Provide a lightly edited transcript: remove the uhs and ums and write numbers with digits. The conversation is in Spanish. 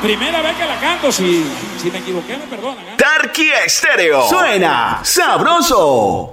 Primera vez que la canto, si me equivoqué me perdonan. Tarquía Estéreo. Suena sabroso.